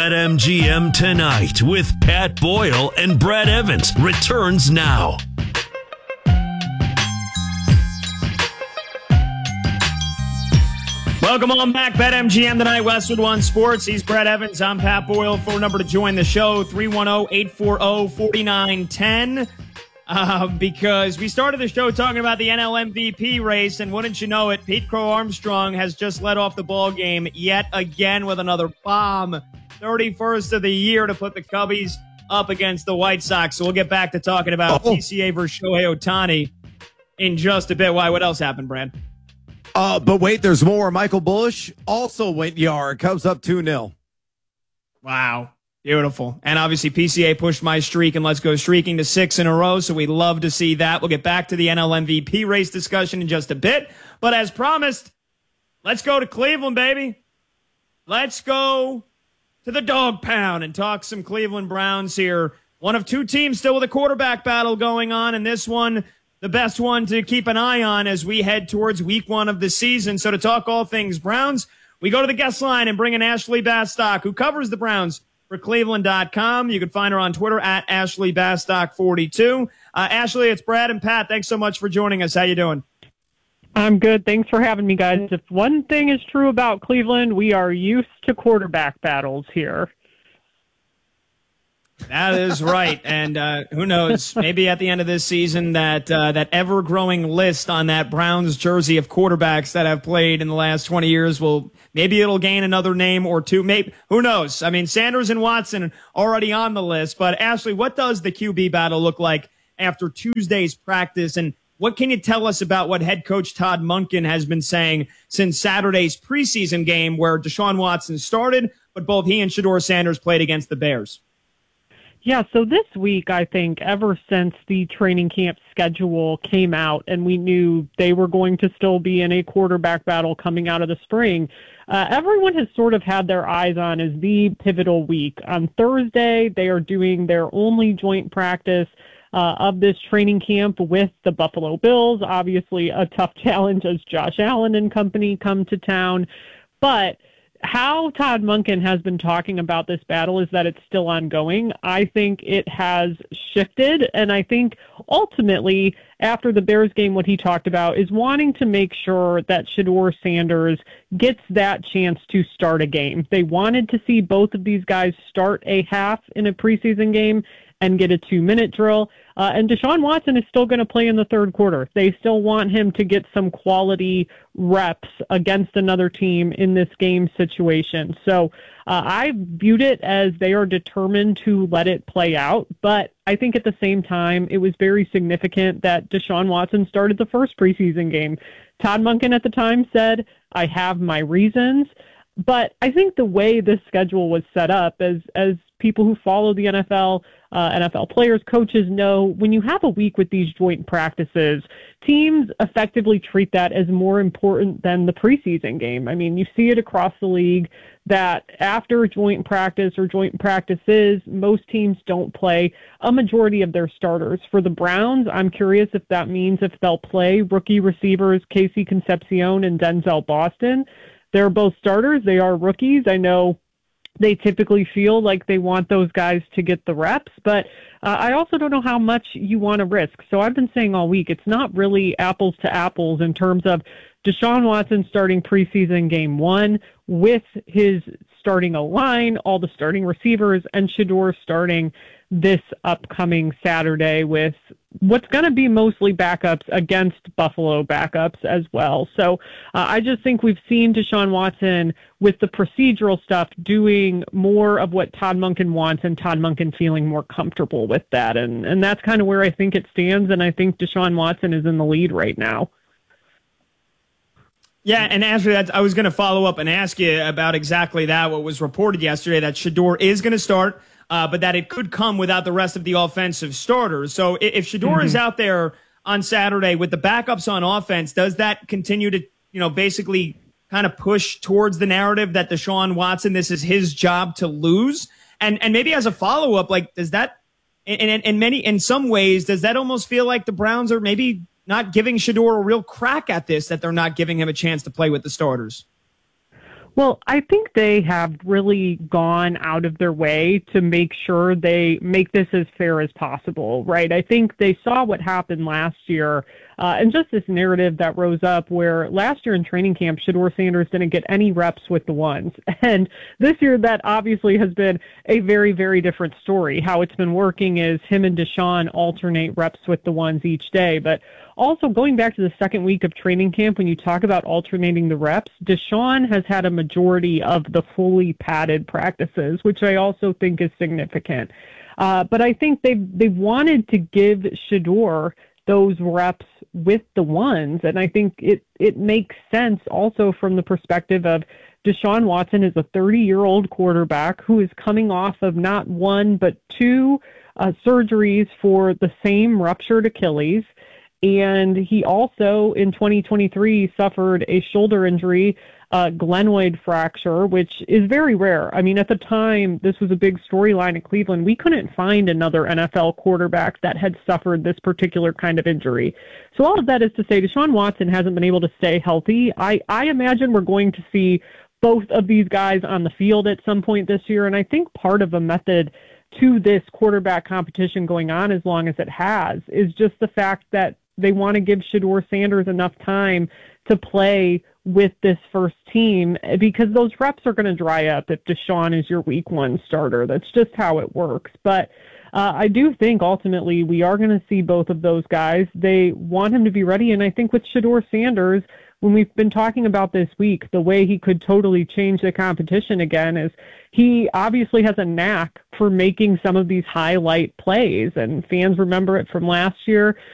BetMGM Tonight with Pat Boyle and Brad Evans returns now. Welcome on back. BetMGM Tonight, Westwood One Sports. He's Brad Evans. I'm Pat Boyle. Phone number to join the show, 310-840-4910. Because we started the show talking about the NL MVP race, and wouldn't you know it, Pete Crow Armstrong has just led off the ball game yet again with another bomb. 31st of the year to put the Cubbies up against the White Sox. So we'll get back to talking about PCA versus Shohei Ohtani in just a bit. Why? What else happened, Brad? But wait, there's more. Michael Busch also went yard. Cubs up 2-0. Wow. Beautiful. And obviously PCA pushed my streak, and let's go streaking to 6 in a row. So we love to see that. We'll get back to the NL MVP race discussion in just a bit. But as promised, let's go to Cleveland, baby. Let's go to the dog pound and talk some Cleveland Browns here. One of two teams still with a quarterback battle going on, and this one, the best one to keep an eye on as we head towards week 1 of the season. So to talk all things Browns, we go to the guest line and bring in Ashley Bastock, who covers the Browns for Cleveland.com. You can find her on Twitter at Ashley Bastock42. Ashley, it's Brad and Pat. Thanks so much for joining us. How you doing? I'm good. Thanks for having me, guys. If one thing is true about Cleveland, we are used to quarterback battles here. That is right. And who knows, maybe at the end of this season that ever-growing list on that Browns jersey of quarterbacks that have played in the last 20 years maybe it'll gain another name or two. Maybe, who knows? I mean, Sanders and Watson already on the list. But Ashley, what does the QB battle look like after Tuesday's practice? And what can you tell us about what head coach Todd Monken has been saying since Saturday's preseason game where Deshaun Watson started, but both he and Shedeur Sanders played against the Bears? Yeah, so this week, I think, ever since the training camp schedule came out and we knew they were going to still be in a quarterback battle coming out of the spring, everyone has sort of had their eyes on as the pivotal week. On Thursday, they are doing their only joint practice of this training camp with the Buffalo Bills. Obviously, a tough challenge as Josh Allen and company come to town. But how Todd Monken has been talking about this battle is that it's still ongoing. I think it has shifted, and I think ultimately after the Bears game, what he talked about is wanting to make sure that Shedeur Sanders gets that chance to start a game. They wanted to see both of these guys start a half in a preseason game and get a 2-minute drill. And Deshaun Watson is still going to play in the third quarter. They still want him to get some quality reps against another team in this game situation. So I viewed it as they are determined to let it play out. But I think at the same time, it was very significant that Deshaun Watson started the first preseason game. Todd Monken at the time said, I have my reasons. But I think the way this schedule was set up, as people who follow the NFL, NFL players, coaches know, when you have a week with these joint practices, teams effectively treat that as more important than the preseason game. I mean, you see it across the league that after joint practice or joint practices, most teams don't play a majority of their starters. For the Browns, I'm curious if that means if they'll play rookie receivers Casey Concepcion and Denzel Boston. They're both starters. They are rookies. I know they typically feel like they want those guys to get the reps, but I also don't know how much you want to risk. So I've been saying all week, it's not really apples to apples in terms of Deshaun Watson starting preseason game 1 with his starting line, all the starting receivers, and Shedeur starting this upcoming Saturday with what's going to be mostly backups against Buffalo backups as well. So I just think we've seen Deshaun Watson with the procedural stuff doing more of what Todd Monken wants and Todd Monken feeling more comfortable with that. And that's kind of where I think it stands. And I think Deshaun Watson is in the lead right now. Yeah, and Ashley, I was going to follow up and ask you about exactly that, what was reported yesterday, that Shedeur is going to start, but that it could come without the rest of the offensive starters. So if Shedeur is out there on Saturday with the backups on offense, does that continue to, basically kind of push towards the narrative that Deshaun Watson, this is his job to lose? And maybe as a follow-up, like, does that, in some ways, does that almost feel like the Browns are maybe not giving Shedeur a real crack at this, that they're not giving him a chance to play with the starters? Well, I think they have really gone out of their way to make sure they make this as fair as possible, right? I think they saw what happened last year, and just this narrative that rose up where last year in training camp, Shedeur Sanders didn't get any reps with the ones. And this year, that obviously has been a very, very different story. How it's been working is him and Deshaun alternate reps with the ones each day. But also, going back to the second week of training camp, when you talk about alternating the reps, Deshaun has had a majority of the fully padded practices, which I also think is significant. But I think they wanted to give Shedeur those reps with the ones, and I think it makes sense also from the perspective of Deshaun Watson is a 30-year-old quarterback who is coming off of not one but two surgeries for the same ruptured Achilles. And he also, in 2023, suffered a shoulder injury, glenoid fracture, which is very rare. I mean, at the time, this was a big storyline in Cleveland. We couldn't find another NFL quarterback that had suffered this particular kind of injury. So all of that is to say Deshaun Watson hasn't been able to stay healthy. I imagine we're going to see both of these guys on the field at some point this year, and I think part of a method to this quarterback competition going on as long as it has is just the fact that they want to give Shedeur Sanders enough time to play with this first team because those reps are going to dry up if Deshaun is your week one starter. That's just how it works. But I do think ultimately we are going to see both of those guys. They want him to be ready. And I think with Shedeur Sanders, when we've been talking about this week, the way he could totally change the competition again is he obviously has a knack for making some of these highlight plays. And fans remember it from last year